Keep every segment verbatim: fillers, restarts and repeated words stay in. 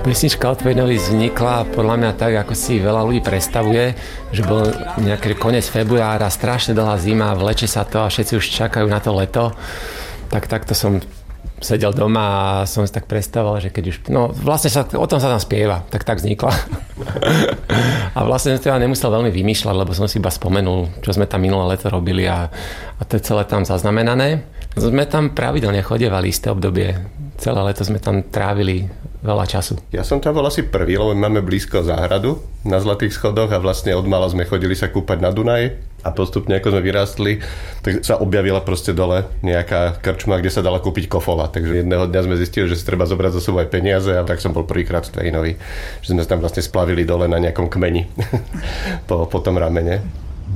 Pesnička o Twainovi vznikla podľa mňa tak, ako si veľa ľudí predstavuje, že bol nejaký koniec februára, strašne dlhá zima, vleče sa to a všetci už čakajú na to leto. Tak takto som sedel doma a som si tak predstavoval, že keď už... No vlastne sa, o tom sa tam spieva, tak tak vznikla. A vlastne som teda nemusel veľmi vymýšľať, lebo som si iba spomenul, čo sme tam minulé leto robili a, a to je celé tam zaznamenané. Sme tam pravidelne chodievali isté obdobie. Celé leto sme tam trávili veľa času. Ja som tam bol asi prvý, lebo máme blízko záhradu na Zlatých schodoch a vlastne od mala sme chodili sa kúpať na Dunaj a postupne ako sme vyrástli, tak sa objavila proste dole nejaká krčma, kde sa dala kúpiť kofola. Takže jedného dňa sme zistili, že si treba zobrať za sebou aj peniaze a tak som bol prvýkrát v Twainovi, že sme tam vlastne splavili dole na nejakom kmeni po, po tom ramene.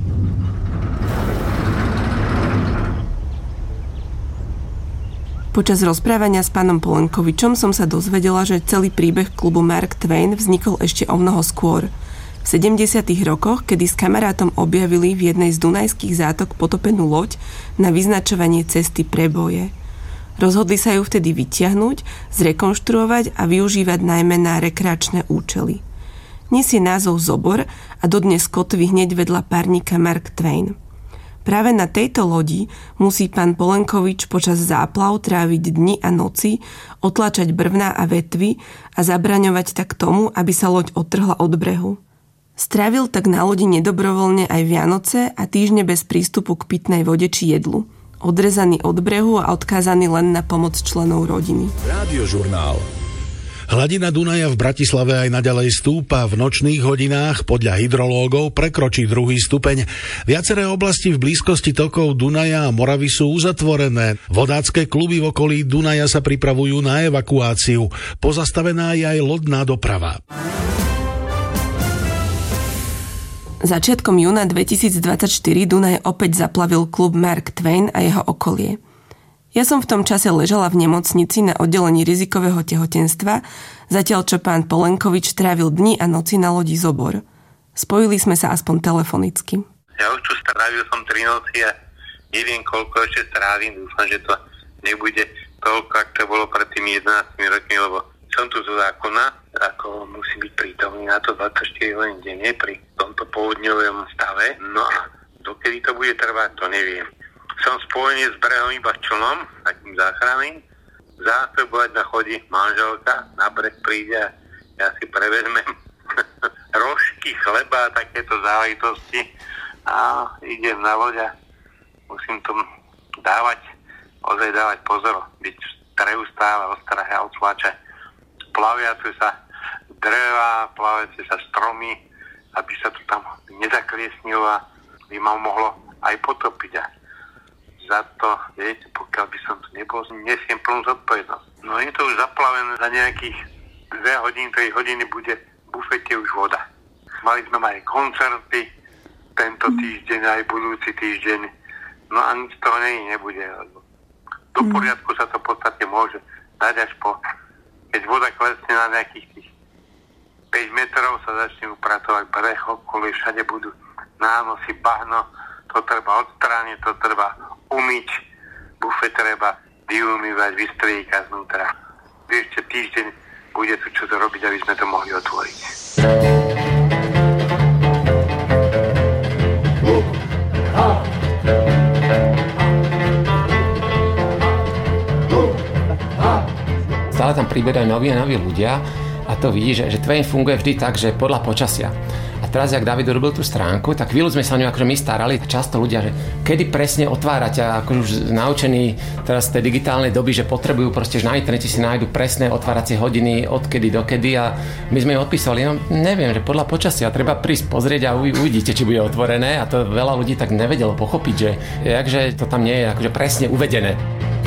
Počas rozprávania s pánom Polenkovičom som sa dozvedela, že celý príbeh klubu Mark Twain vznikol ešte o mnoho skôr. V sedemdesiatych rokoch, kedy s kamarátom objavili v jednej z dunajských zátok potopenú loď na vyznačovanie cesty pre boje. Rozhodli sa ju vtedy vytiahnuť, zrekonštruovať a využívať najmä na rekreačné účely. Nesie názov Zobor a dodnes kotví hneď vedľa párnika Mark Twain. Práve na tejto lodi musí pán Polenkovič počas záplav tráviť dni a noci, otlačať brvná a vetvy a zabraňovať tak tomu, aby sa loď odtrhla od brehu. Strávil tak na lodi nedobrovoľne aj Vianoce a týždne bez prístupu k pitnej vode či jedlu. Odrezaný od brehu a odkázaný len na pomoc členov rodiny. Rádiožurnál. Hladina Dunaja v Bratislave aj naďalej stúpa. V nočných hodinách podľa hydrológov prekročí druhý stupeň. Viaceré oblasti v blízkosti tokov Dunaja a Moravy sú uzatvorené. Vodácké kluby v okolí Dunaja sa pripravujú na evakuáciu. Pozastavená je aj lodná doprava. Začiatkom júna dvetisícdvadsaťštyri Dunaj opäť zaplavil klub Mark Twain a jeho okolie. Ja som v tom čase ležala v nemocnici na oddelení rizikového tehotenstva, zatiaľ čo pán Polenkovič trávil dni a noci na lodi Zobor. Spojili sme sa aspoň telefonicky. Ja už tu strávil som tri noci a neviem, koľko ešte strávim. Dúfam, že to nebude toľko, ako to bolo pred tými jedenáctimi rokmi, lebo som tu zo zákona, ako musí byť prítomný na to dvadsaťštyri hodín denne pri tomto povodňovom stave. No a dokedy to bude trvať, to neviem. Som spojený s brehom iba člnom, takým záchranným. Zásobovať na chodí manželka, na breh príde a ja si prevezmem rožky, chleba a takéto záležitosti a idem na loď a musím tomu dávať, ozaj dávať pozor, byť neustále ostrahe a otlačať plaviace sa dreva, plaviace sa stromy, aby sa to tam nezakliesnilo a by ma mohlo aj potopiť. A za to, viete, pokiaľ by som tu nebol, nesiem plnú zodpovednosť. No je to už zaplavené, za nejakých dve hodiny, tri hodiny bude v bufete už voda. Mali sme aj koncerty tento týždeň, aj budúci týždeň. No a nič toho nie, nebude. Do poriadku sa to v podstate môže dať až po, keď voda klesne na nejakých tých päť metrov, sa začne upratovať breh, okolí všade budú nánosy, bahno, to treba odstrániť, to treba umyť, bufet treba vyumývať, vystriekať znútra. Ešte týždeň bude tu čo to robiť, aby sme to mohli otvoriť. Stále tam priberajú noví a noví ľudia a to vidí, že, že Twain funguje vždy tak, že podľa počasia. A teraz, jak David urobil tú stránku, tak chvíľu sme sa o ňu akože my starali. Často ľudia, že kedy presne otvárať a akože už naučení teraz z tej digitálnej doby, že potrebujú proste, že na internete si nájdu presné otváracie hodiny odkedy dokedy a my sme ju odpísali. No neviem, že podľa počasia treba prísť pozrieť a uvidíte, či bude otvorené a to veľa ľudí tak nevedelo pochopiť, že jakže to tam nie je akože presne uvedené.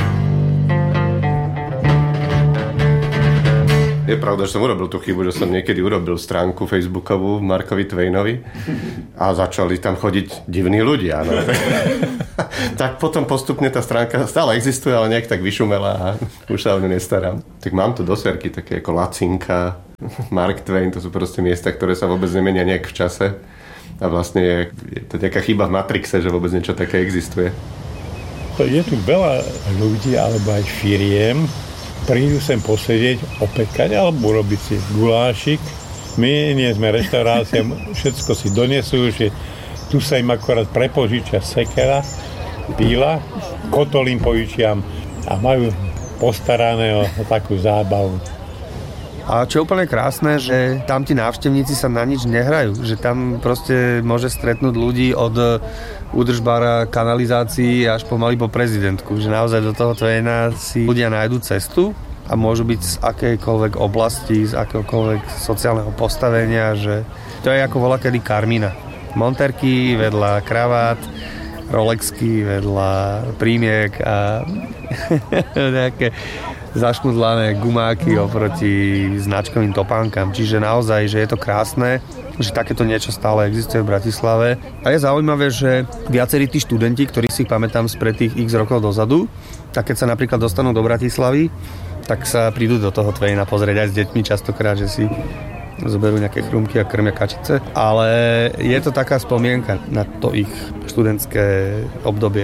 Je pravda, že som urobil tú chybu, že som niekedy urobil stránku facebookovú Markovi Twainovi a začali tam chodiť divní ľudia. No. Tak potom postupne tá stránka stále existuje, ale nejak tak vyšumela a už sa o ňu nestaram. Tak mám tu dosierky také ako Lacinka, Mark Twain, to sú proste miesta, ktoré sa vôbec nemenia nejak v čase. A vlastne je, je to nejaká chyba v Matrixe, že vôbec niečo také existuje. Je tu veľa ľudí alebo aj firiem, prídu sem posedieť, opekať alebo urobiť si gulášik. My nie sme reštaurácia, všetko si donesú, že tu sa im akorát prepožičia sekera, píla, kotol im požičiam a majú postarané o, o takú zábavu. A čo je úplne krásne, že tam tí návštevníci sa na nič nehrajú, že tam proste môže stretnúť ľudí od údržbára kanalizácií až pomaly po prezidentku, že naozaj do toho Twaina si ľudia nájdu cestu a môžu byť z akejkoľvek oblasti, z akéhokoľvek sociálneho postavenia, že to je ako voľakedy Karmina. Monterky vedľa kravát, Rolexky vedľa prímiek a nejaké zaškudlané gumáky oproti značkovým topánkam. Čiže naozaj, že je to krásne, že takéto niečo stále existuje v Bratislave. A je zaujímavé, že viacerí tí študenti, ktorí si pamätám spred tých x rokov dozadu, tak keď sa napríklad dostanú do Bratislavy, tak sa prídu do toho Twaina pozrieť aj s deťmi častokrát, že si zoberú nejaké chrumky a krmia kačice. Ale je to taká spomienka na to ich študentské obdobie.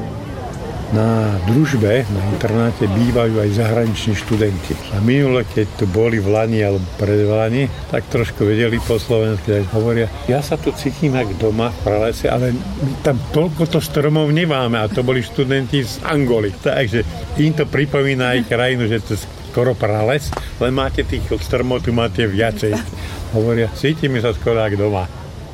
Na družbe, na internáte bývajú aj zahraniční študenti. A minule, keď tu boli v Lani alebo predvlani, tak trošku vedeli po slovensky, tak hovoria, ja sa tu cítim jak doma v pralese, ale my tam toľko to stromov nemáme. A to boli študenti z Angoly. Takže im to pripomína aj krajinu, že to je skoro prales, len máte tých stromov, tu máte viacej. Hovoria, cítime sa skoro jak doma.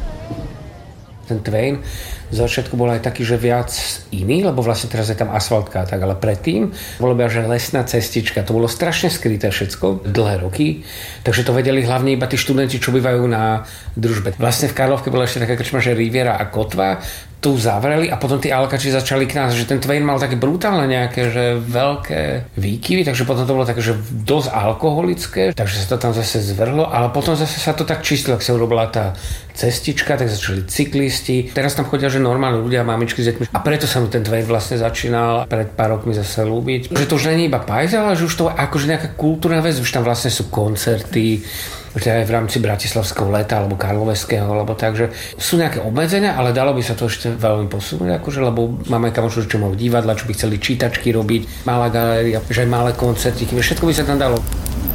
Ten Twain z začiatku bol aj taký, že viac iný, lebo vlastne teraz je tam asfaltka, tak, ale predtým bolo by že lesná cestička. To bolo strašne skryté všetko, dlhé roky, takže to vedeli hlavne iba tí študenti, čo bývajú na družbe. Vlastne v Karlovke bola ešte taká krčma, že Riviera a Kotva, tu zavreli a potom tí alkači začali k nás, že ten Twain mal také brutálne nejaké, že veľké výkyvy, takže potom to bolo také, že dosť alkoholické, takže sa to tam zase zvrhlo, ale potom zase sa to tak čistilo, ak sa urobila tá cestička, tak začali cyklisti. Teraz tam chodia, že normálni ľudia, mamičky s deťmi. A preto sa mu ten Twain vlastne začínal pred pár rokmi zase ľúbiť. Že to už nie je iba pajzel, ale že už to akože nejaká kultúrna vec, už tam vlastne sú koncerty, aj v rámci Bratislavského leta alebo Karloveského, alebo tak, že sú nejaké obmedzenia, ale dalo by sa to ešte veľmi posunúť, akože, lebo máme kamošov, čo majú divadla, čo by chceli čítačky robiť, malá galéria, že aj malé koncerty, všetko by sa tam dalo.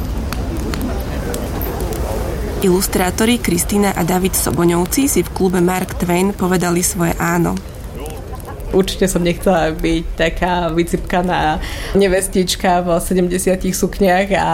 Ilustrátori Kristína a David Soboňovci si v klube Mark Twain povedali svoje áno. Určite som nechcela byť taká vycipkaná nevestička v sedemdesiatich sukniach a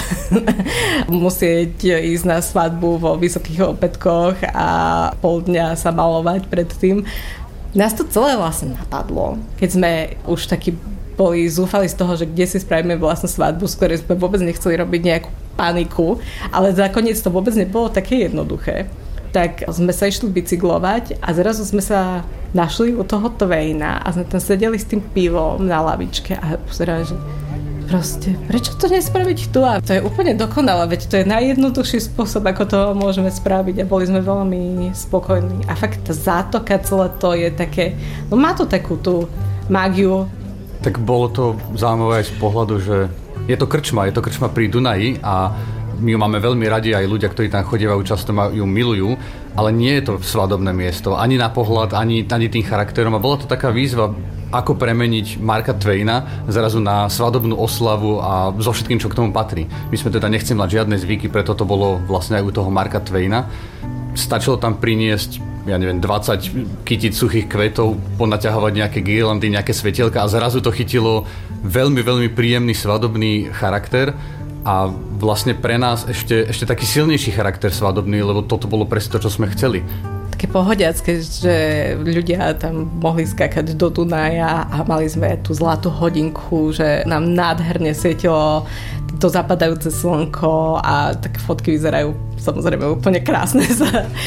musieť ísť na svadbu vo vysokých opätkoch a pol dňa sa malovať predtým. Nás to celé vlastne napadlo, keď sme už takí boli zúfali z toho, že kde si spravíme vlastnú svadbu, z ktorej sme vôbec nechceli robiť nejakú paniku, ale nakoniec to vôbec nebolo také jednoduché. Tak sme sa išli bicyklovať a zrazu sme sa našli u toho Twaina a sme tam sedeli s tým pivom na lavičke a pozerali, že proste, prečo to nespraviť tu? A to je úplne dokonalé, veď to je najjednoduchší spôsob, ako to môžeme spraviť a boli sme veľmi spokojní. A fakt tá zátoka, celé to je také, no má to takú tú mágiu. Tak bolo to zaujímavé aj z pohľadu, že je to krčma, je to krčma pri Dunaji a my ju máme veľmi radi, aj ľudia, ktorí tam chodievajú, často ju milujú, ale nie je to svadobné miesto, ani na pohľad, ani, ani tým charakterom. A bola to taká výzva, ako premeniť Marka Twaina zrazu na svadobnú oslavu a so všetkým, čo k tomu patrí. My sme teda nechceli mať žiadne zvyky, preto to bolo vlastne aj u toho Marka Twaina. Stačilo tam priniesť, ja neviem, dvadsať kytíc suchých kvetov, ponaťahovať nejaké girlandy, nejaké svetielka a zrazu to chytilo veľmi, veľmi príjemný svadobný charakter. A vlastne pre nás ešte, ešte taký silnejší charakter svadobný, lebo toto bolo presne to, čo sme chceli. Také pohodiacké, že ľudia tam mohli skákať do Dunaja a mali sme tú zlatú hodinku, že nám nádherne svietilo to zapadajúce slnko a také fotky vyzerajú samozrejme úplne krásne z,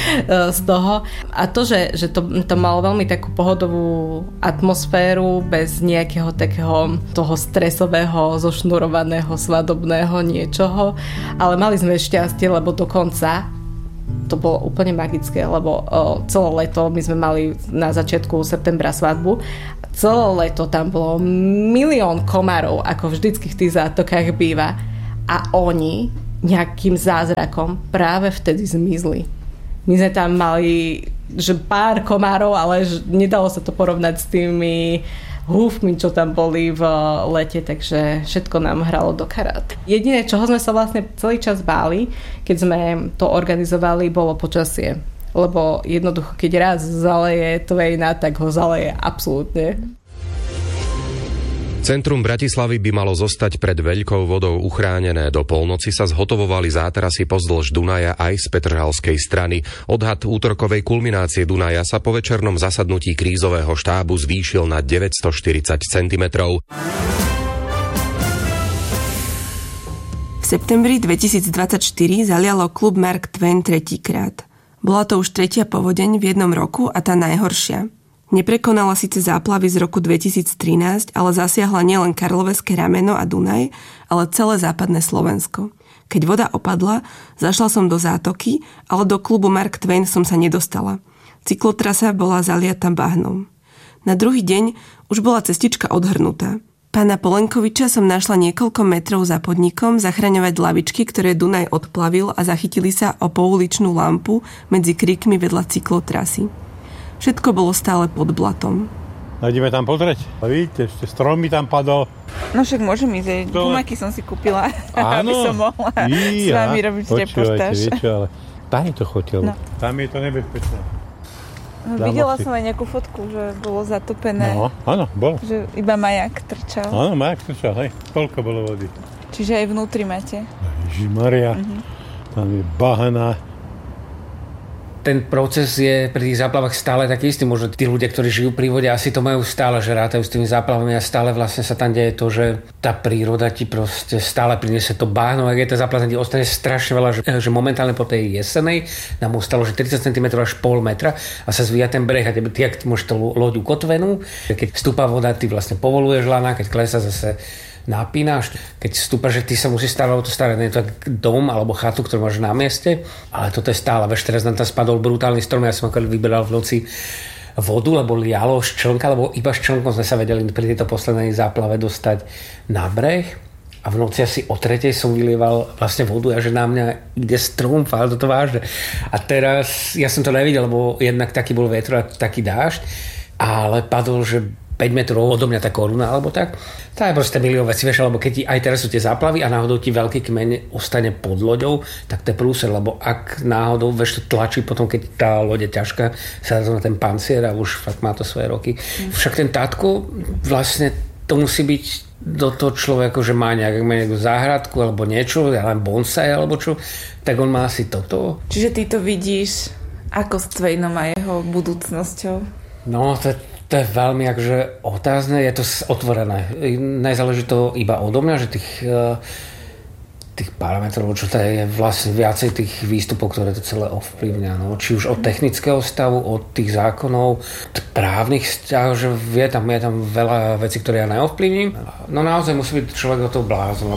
z toho. A to, že, že to, to malo veľmi takú pohodovú atmosféru bez nejakého takého toho stresového, zošnurovaného, svadobného niečoho. Ale mali sme šťastie, lebo dokonca to bolo úplne magické, lebo o, celé leto my sme mali na začiatku septembra svadbu. Celé leto tam bolo milión komárov, ako vždycky v tých zátokách býva. A oni nejakým zázrakom práve vtedy zmizli. My sme tam mali že pár komárov, ale nedalo sa to porovnať s tými húfmi, čo tam boli v lete, takže všetko nám hralo do karát. Jediné, čoho sme sa vlastne celý čas báli, keď sme to organizovali, bolo počasie. Lebo jednoducho, keď raz zaleje Twaina, tak ho zaleje absolútne. Centrum Bratislavy by malo zostať pred veľkou vodou uchránené. Do polnoci sa zhotovovali zátarasy pozdĺž Dunaja aj z petržalskej strany. Odhad útorkovej kulminácie Dunaja sa po večernom zasadnutí krízového štábu zvýšil na deväťstoštyridsať centimetrov. V septembri dvetisícdvadsaťštyri zalialo klub Mark Twain tretíkrát. Bola to už tretia povodeň v jednom roku a tá najhoršia. Neprekonala síce záplavy z roku dvetisíctrinásť, ale zasiahla nielen Karlovéske rameno a Dunaj, ale celé západné Slovensko. Keď voda opadla, zašla som do zátoky, ale do klubu Mark Twain som sa nedostala. Cyklotrasa bola zaliata bahnom. Na druhý deň už bola cestička odhrnutá. Pána Polenkoviča som našla niekoľko metrov za podnikom zachraňovať lavičky, ktoré Dunaj odplavil a zachytili sa o pouličnú lampu medzi kríkmi vedľa cyklotrasy. Všetko bolo stále pod blatom. Ideme tam pozrieť. Vidíte, ešte strom mi tam padol. No však môžem ísť, to... gumaky som si kúpila, aby som mohla Ija, s vami robiť reportáž. Viete, ale tam je to chotil. No. Tam je to nebezpečné. No, videla som aj nejakú fotku, že bolo zatopené. No, áno, bolo. Že iba majak trčal. Áno, majak trčal, hej. Koľko bolo vody. Čiže aj vnútri máte. Ježimaria, uh-huh. Tam je bahana. Ten proces je pri tých záplavách stále taký istý. Možno tí ľudia, ktorí žijú pri vode, asi to majú stále, že rátajú s tými záplavami a stále vlastne sa tam deje to, že tá príroda ti proste stále priniesie to bahno. Ak je tá záplava, ti ostane strašne veľa, že, že momentálne po tej jesenej nám ostalo, že tridsať centimetrov až pol metra a sa zvíja ten breh a ty, ak máš tú loď ukotvenú, keď vstúpa voda, ty vlastne povoluješ lana, keď klesa zase napínaš, keď vstúpaš, že ty sa musíš starať o to starať, nie je to dom alebo chatu, ktorú máš na mieste, ale toto je stále. Veš, teraz nám tam spadol brutálny storm, ja som ako vyberal v noci vodu, lebo lialo ščlnka, lebo iba ščlnkom sme sa vedeli pri tejto poslednej záplave dostať na breh a v noci asi o tretej som vylieval vlastne vodu a že na mňa ide strom, ale toto vážne. A teraz, ja som to nevidel, lebo jednak taký bol vetro a taký dážď, ale padol, že päť metrov odo mňa tá koruna, alebo tak. To je proste milión vecí, vieš, lebo keď ti, aj teraz sú tie záplavy a náhodou ti veľký kmeň ostane pod loďou, tak to je prúser, lebo ak náhodou, vieš, to tlačí potom, keď tá loď je ťažká, sa na ten pancier a už fakt má to svoje roky. Mm. Však ten tátko, vlastne to musí byť do toho človeka, že má nejak, má nejakú záhradku alebo niečo, len bonsai alebo čo, tak on má asi toto. Čiže ty to vidíš ako s Twainom a jeho budúcnosťou? No, to je To je veľmi akože otázne, je to otvorené. Nezáleží to iba odo mňa, že tých, tých parametrov, čo to je vlastne viacej tých výstupov, ktoré to celé ovplyvňa. No. Či už od technického stavu, od tých zákonov, právnych vzťahov, že je tam, je tam veľa vecí, ktoré ja neovplyvním. No naozaj musí byť človek o to blázon.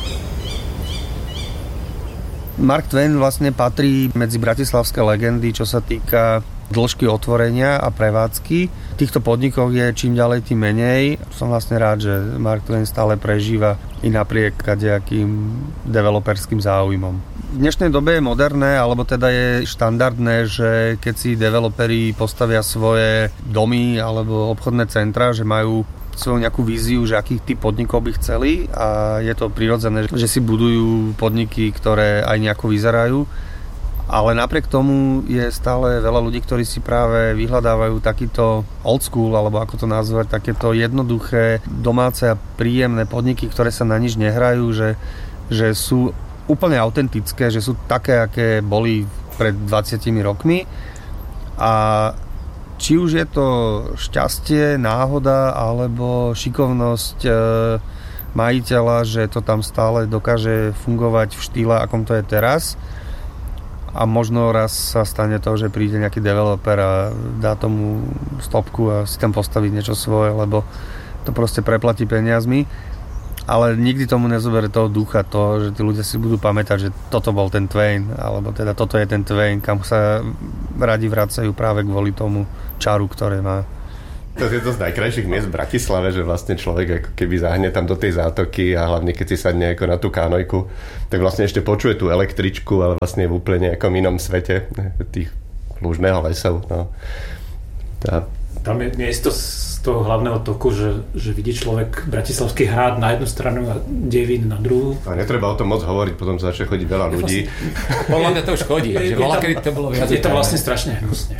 Mark Twain vlastne patrí medzi bratislavské legendy, čo sa týka dĺžky otvorenia a prevádzky. V týchto podnikoch je čím ďalej tým menej. Som vlastne rád, že Mark Twain stále prežíva i napriek kadejakým developerským záujmom. V dnešnej dobe je moderné, alebo teda je štandardné, že keď si developeri postavia svoje domy alebo obchodné centra, že majú svoju nejakú víziu, že akých typ podnikov by chceli a je to prirodzené, že si budujú podniky, ktoré aj nejako vyzerajú. Ale napriek tomu je stále veľa ľudí, ktorí si práve vyhľadávajú takýto old school, alebo ako to nazvať, takéto jednoduché, domáce a príjemné podniky, ktoré sa na nič nehrajú, že, že sú úplne autentické, že sú také, aké boli pred dvadsiatimi rokmi. A či už je to šťastie, náhoda, alebo šikovnosť e, majiteľa, že to tam stále dokáže fungovať v štýle, akom to je teraz. A možno raz sa stane to, že príde nejaký developer a dá tomu stopku a si tam postaviť niečo svoje, lebo to proste preplatí peniazmi. Ale nikdy tomu nezoberie toho ducha, to, že tí ľudia si budú pamätať, že toto bol ten Twain, alebo teda toto je ten Twain, kam sa radi vracajú práve kvôli tomu čaru, ktoré má. To je to z najkrajších miest v Bratislave, že vlastne človek ako keby zahne tam do tej zátoky a hlavne keď si sadne ako na tú kánojku, tak vlastne ešte počuje tú električku, ale vlastne je v úplne nejakom inom svete tých lúžneho lesov. No. A Tam je miesto z toho hlavného toku, že, že vidí človek Bratislavský hrad na jednu stranu a Devín na druhú. A netreba o tom moc hovoriť, potom sa začne chodiť veľa ľudí. Podľa mňa to už chodí, že bola, kedy to bolo viac. Je to vlastne strašne hnusne.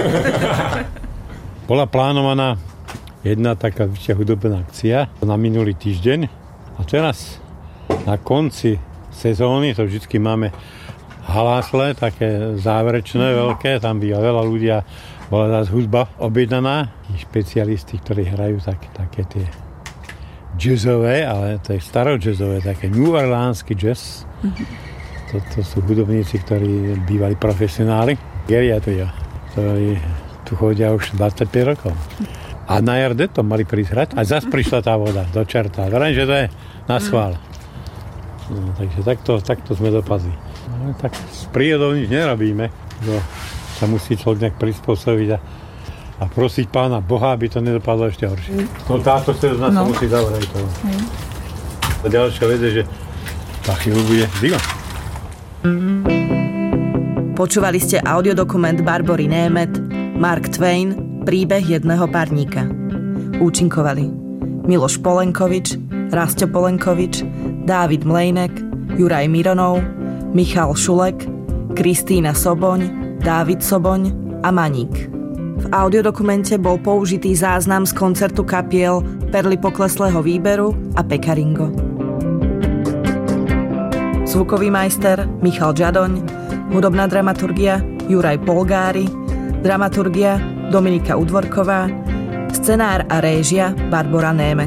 Bola plánovaná jedna taká väčšia hudobná akcia na minulý týždeň a teraz na konci sezóny, to vždycky máme halásle, také záverečné, veľké, tam býva veľa ľudí a bola zás hudba objednaná. Špecialisti, ktorí hrajú tak, také tie jazzové, ale to je starojazzové, také New Orleansky jazz. Mm-hmm. To, to sú hudobníci, ktorí bývali profesionáli. Geriatria, ktorí tu chodia už dvadsaťpäť rokov. A na er dé to mali prísť hrať a zase prišla tá voda do čerta. Verím, že to je na schvál. No, takže takto, takto sme dopadli. No, tak s prírodou nič nerobíme. No, sa musí človek nejak prispôsobiť a, a prosiť Pána Boha, aby to nedopadlo ešte horšie. No táto sezóna no. sa musí zavrieť. Mm. A ďalšia vec je, že tá chvíľu bude zima. Počúvali ste audiodokument Barbory Német, Mark Twain, príbeh jedného parníka. Účinkovali Miloš Polenkovič, Rasťo Polenkovič, Dávid Mlejnek, Juraj Mironov, Michal Šulek, Kristína Soboň, Dávid Soboň a Maník. V audiodokumente bol použitý záznam z koncertu kapiel Perly pokleslého výberu a Pekaringo. Zvukový majster Michal Žadoň, hudobná dramaturgia Juraj Polgári, dramaturgia Dominika Udvorková, scenár a réžia Barbora Német.